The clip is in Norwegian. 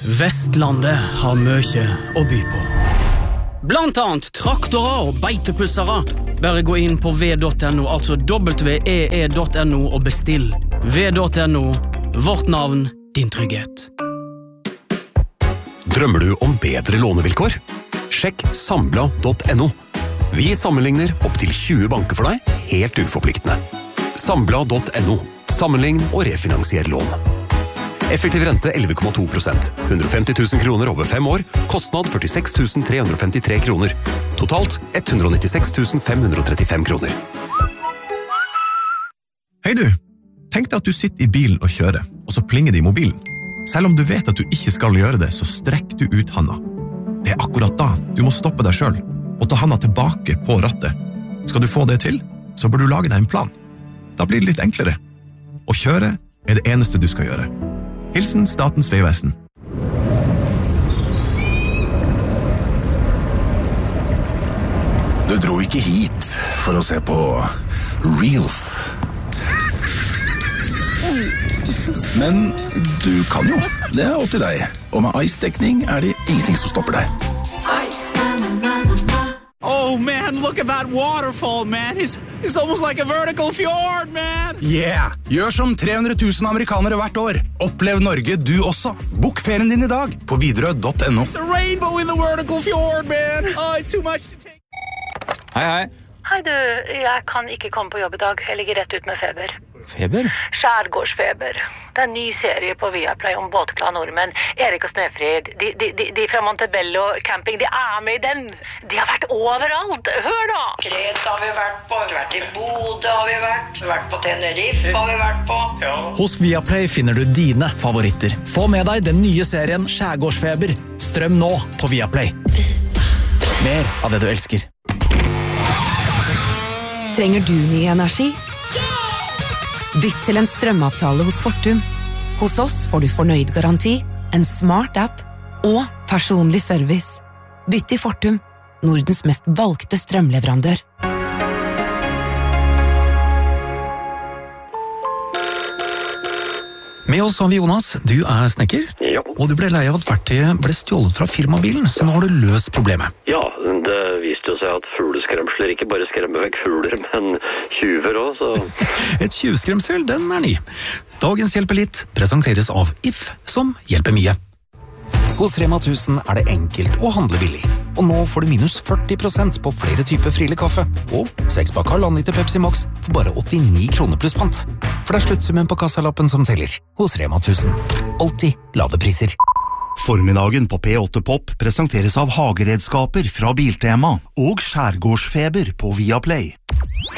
Vestlandet har mye å by på. Blant annet traktorer og beitepussere. Bare gå inn på v.no, altså www.no og bestill. v.no, vårt navn, din trygghet. Drømmer du om bedre lånevilkår? Sjekk Sambla.no. Vi sammenligner opp til 20 banker for deg, helt uforpliktende. Sambla.no. Sammenlign og refinansier lån. Effektiv rente 11,2%. 150 000 kroner over 5 år. Kostnad 46 353 kroner. Totalt 196 535 kroner. Hei du! Tenk deg at du sitter i bilen og kjører, og så plinger det i mobilen. Selv om du vet at du ikke skal gjøre det, så strekk du ut handa. Det er akkurat da du må stoppe deg selv og ta handa tilbake på rattet. Skal du få det til, så bør du lage deg en plan. Da blir det litt enklere. Å kjøre er det eneste du skal gjøre. Hilsen Statens Vegvesen. Du dro ikke hit for å se på Reels. Men du kan jo. Det er opp til deg. Og med Ice-dekning er det ingenting som stopper deg. Oh man, look at that waterfall, man. It's almost like a vertical fjord, man. Yeah! Gjør som 300 000 amerikanere hvert år. Opplev Norge du også. Bok ferien din i dag på Widerøe.no. It's a rainbow in the vertical fjord, man. Oh, it's too much to take. Hei. Hei du, jeg kan ikke komme på jobb i dag. Jeg ligger rett ut med feber. Feber? Skjærgårdsfeber. Det er en ny serie på Viaplay om båtglade nordmenn. Erik og Snefrid, de fra Montebello camping, de er med i den. De har vært overalt. Hør da! Kreta har vi vært på, i Bodø har vi vært på Tenerife har vi vært på. Ja. Hos Viaplay finner du dine favoritter. Få med deg den nye serien Skjærgårdsfeber. Strøm nå på Viaplay. Mer av det du elsker. Trenger du ny energi? Bytt til en strømavtale hos Fortum. Hos oss får du fornøyd garanti, en smart app og personlig service. Bytt til Fortum, Nordens mest valgte strømleverandør. Med oss har vi Jonas. Du er snekker, og du ble lei av at verktøyet ble stjålet fra firmabilen, så nå har du løst problemet. Ja, det viste jo seg at fugleskremsler ikke bare skremmer vekk fugler, men tjuver også, så... Et tjuvskremsel, den er ny. Dagens Hjelper litt presenteres av If, som hjelper mye. Hos Rema 1000 er det enkelt å handle billig. Og nå får du minus 40% på flere typer Friele kaffe. Og 6-pakk halvannen liter Pepsi Max for bare 89 kroner pluss pant. For det er sluttsummen på kassalappen som teller. Hos Rema 1000. Alltid lave priser. Formiddagen på P8 Pop presenteres av hageredskaper fra Biltema og Skjærgårdsfeber på Viaplay.